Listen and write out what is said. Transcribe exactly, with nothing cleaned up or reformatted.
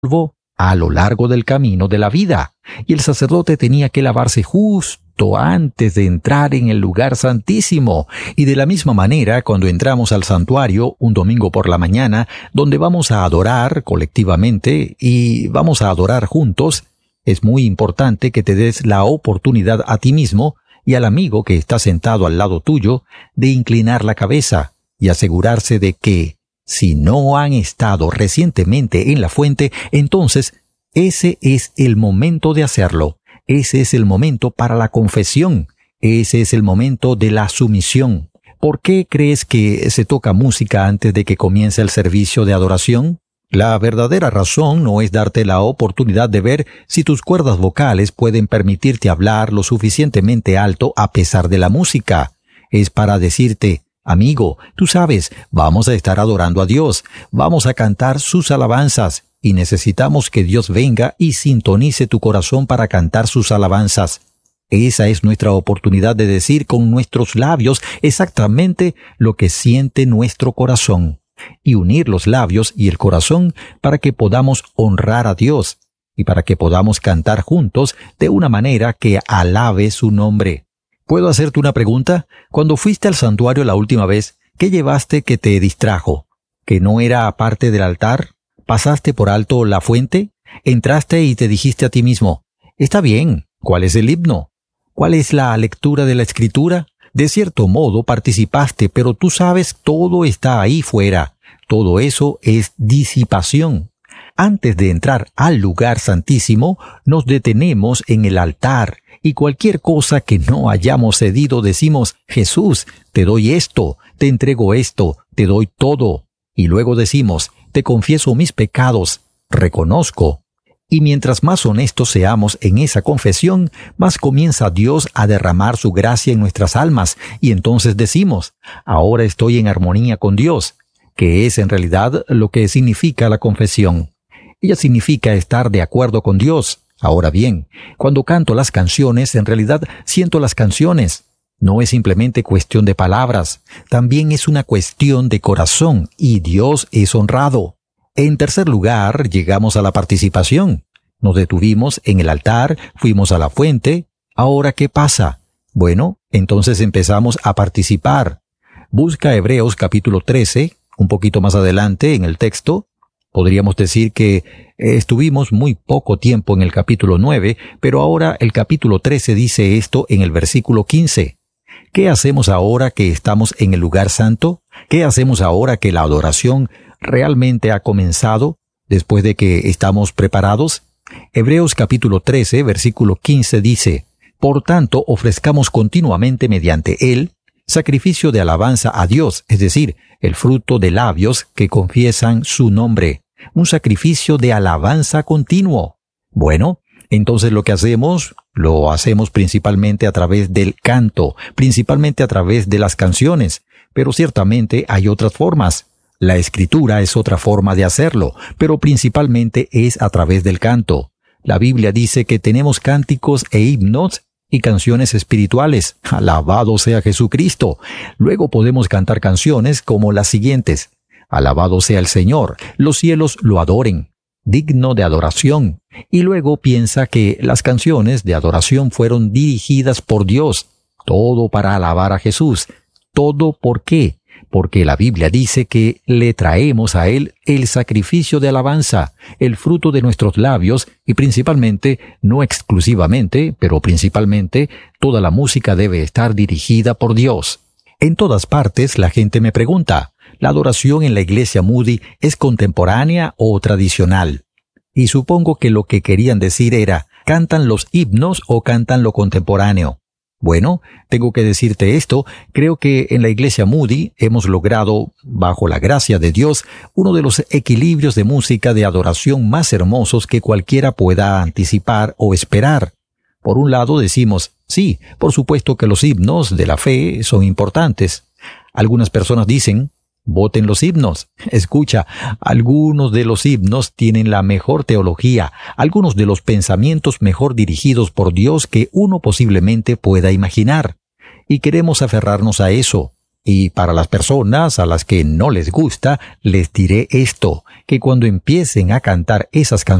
polvo a lo largo del camino de la vida, y el sacerdote tenía que lavarse justo antes de entrar en el lugar santísimo. Y de la misma manera, cuando entramos al santuario un domingo por la mañana, donde vamos a adorar colectivamente y vamos a adorar juntos, es muy importante que te des la oportunidad a ti mismo y al amigo que está sentado al lado tuyo de inclinar la cabeza y asegurarse de que, si no han estado recientemente en la fuente, entonces ese es el momento de hacerlo. Ese es el momento para la confesión. Ese es el momento de la sumisión. ¿Por qué crees que se toca música antes de que comience el servicio de adoración? La verdadera razón no es darte la oportunidad de ver si tus cuerdas vocales pueden permitirte hablar lo suficientemente alto a pesar de la música. Es para decirte: amigo, tú sabes, vamos a estar adorando a Dios, vamos a cantar sus alabanzas, y necesitamos que Dios venga y sintonice tu corazón para cantar sus alabanzas. Esa es nuestra oportunidad de decir con nuestros labios exactamente lo que siente nuestro corazón, y unir los labios y el corazón para que podamos honrar a Dios, y para que podamos cantar juntos de una manera que alabe su nombre. ¿Puedo hacerte una pregunta? Cuando fuiste al santuario la última vez, ¿qué llevaste que te distrajo? ¿Que no era parte del altar? ¿Pasaste por alto la fuente? ¿Entraste y te dijiste a ti mismo: está bien, ¿cuál es el himno? ¿Cuál es la lectura de la Escritura? De cierto modo participaste, pero tú sabes, todo está ahí fuera. Todo eso es disipación. Antes de entrar al lugar santísimo, nos detenemos en el altar, y cualquier cosa que no hayamos cedido decimos: Jesús, te doy esto, te entrego esto, te doy todo. Y luego decimos: te confieso mis pecados, reconozco. Y mientras más honestos seamos en esa confesión, más comienza Dios a derramar su gracia en nuestras almas, y entonces decimos: ahora estoy en armonía con Dios, que es en realidad lo que significa la confesión. Ella significa estar de acuerdo con Dios. Ahora bien, cuando canto las canciones, en realidad siento las canciones. No es simplemente cuestión de palabras, también es una cuestión de corazón, y Dios es honrado. En tercer lugar, llegamos a la participación. Nos detuvimos en el altar, fuimos a la fuente. ¿Ahora qué pasa? Bueno, entonces empezamos a participar. Busca Hebreos capítulo trece, un poquito más adelante en el texto. Podríamos decir que estuvimos muy poco tiempo en el capítulo nueve, pero ahora el capítulo trece dice esto en el versículo quince. ¿Qué hacemos ahora que estamos en el lugar santo? ¿Qué hacemos ahora que la adoración realmente ha comenzado, después de que estamos preparados? Hebreos capítulo trece, versículo quince dice: por tanto, ofrezcamos continuamente mediante él sacrificio de alabanza a Dios, es decir, el fruto de labios que confiesan su nombre, un sacrificio de alabanza continuo. Bueno, entonces lo que hacemos, lo hacemos principalmente a través del canto, principalmente a través de las canciones, pero ciertamente hay otras formas. La escritura es otra forma de hacerlo, pero principalmente es a través del canto. La Biblia dice que tenemos cánticos e himnos y canciones espirituales. Alabado sea Jesucristo. Luego podemos cantar canciones como las siguientes: alabado sea el Señor, los cielos lo adoren, digno de adoración. Y luego piensa que las canciones de adoración fueron dirigidas por Dios. Todo para alabar a Jesús. ¿Todo por qué? Porque la Biblia dice que le traemos a Él el sacrificio de alabanza, el fruto de nuestros labios, y principalmente, no exclusivamente, pero principalmente, toda la música debe estar dirigida por Dios. En todas partes la gente me pregunta: ¿la adoración en la iglesia Moody es contemporánea o tradicional? Y supongo que lo que querían decir era: ¿cantan los himnos o cantan lo contemporáneo? Bueno, tengo que decirte esto, creo que en la iglesia Moody hemos logrado, bajo la gracia de Dios, uno de los equilibrios de música de adoración más hermosos que cualquiera pueda anticipar o esperar. Por un lado decimos: sí, por supuesto que los himnos de la fe son importantes. Algunas personas dicen: voten los himnos. Escucha, algunos de los himnos tienen la mejor teología, algunos de los pensamientos mejor dirigidos por Dios que uno posiblemente pueda imaginar. Y queremos aferrarnos a eso. Y para las personas a las que no les gusta, les diré esto, que cuando empiecen a cantar esas canciones,